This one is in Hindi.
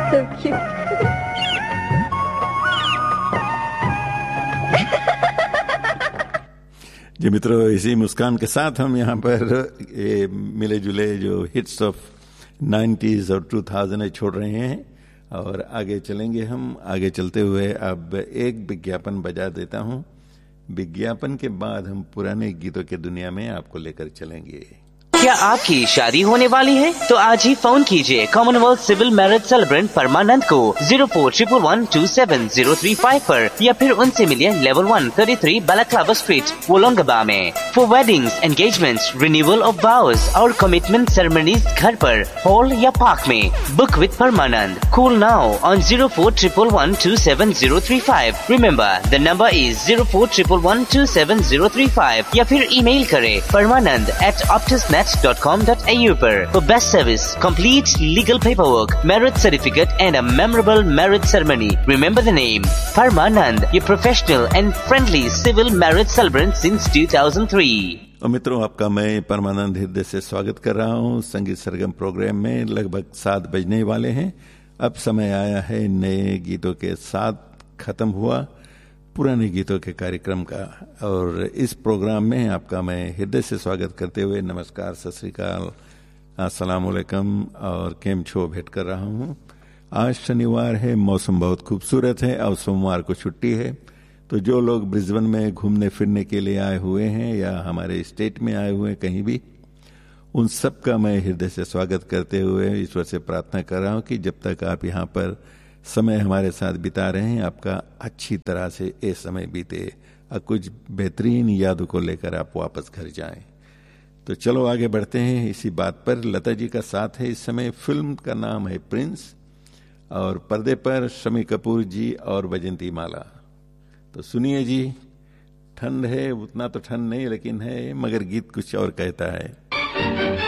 So cute. जी मित्रों, इसी मुस्कान के साथ हम यहाँ पर मिले जुले जो हिट्स ऑफ 90s और 2000 छोड़ रहे हैं और आगे चलेंगे। हम आगे चलते हुए अब एक विज्ञापन बजा देता हूँ। विज्ञापन के बाद हम पुराने गीतों की दुनिया में आपको लेकर चलेंगे। क्या आपकी शादी होने वाली है? तो आज ही फोन कीजिए कॉमनवेल्थ सिविल मैरिज सेलिब्रेंट परमानंद को 0411127035 पर या फिर उनसे मिलिए लेवल 1 33 बैलाक्लावा स्ट्रीट वोलोंगबा में। For weddings, engagements, renewal of वाउज और कमिटमेंट सेरेमनीज घर पर, हॉल या पार्क में। Book with Parmanand. Call now on 0411127035। Remember the number is 0411127035 या फिर ईमेल करें permanand@optusnet.com.au पर। For best service, complete legal paperwork, marriage certificate and a memorable marriage ceremony. Remember the name, Parmanand, your professional and friendly civil marriage celebrant since 2003. और मित्रों, आपका मैं परमानंद हृदय से स्वागत कर रहा हूँ संगीत सरगम प्रोग्राम में। लगभग 7 बजने वाले हैं। अब समय आया है नए गीतों के साथ खत्म हुआ पुराने गीतों के कार्यक्रम का। और इस प्रोग्राम में आपका मैं हृदय से स्वागत करते हुए नमस्कार, सत श्री अकाल, अस्सलाम वालेकुम और केम छो भेंट कर रहा हूँ। आज शनिवार है, मौसम बहुत खूबसूरत है और सोमवार को छुट्टी है। तो जो लोग ब्रिस्बेन में घूमने फिरने के लिए आए हुए हैं या हमारे स्टेट में आए हुए हैं कहीं भी, उन सब का मैं हृदय से स्वागत करते हुए ईश्वर से प्रार्थना कर रहा हूँ कि जब तक आप यहाँ पर समय हमारे साथ बिता रहे हैं, आपका अच्छी तरह से ये समय बीते और कुछ बेहतरीन यादों को लेकर आप वापस घर जाएं। तो चलो आगे बढ़ते हैं इसी बात पर। लता जी का साथ है इस समय। फिल्म का नाम है प्रिंस और पर्दे पर शम्मी कपूर जी और वैजयंती माला। तो सुनिए जी, ठंड है, उतना तो ठंड नहीं लेकिन है, मगर गीत कुछ और कहता है।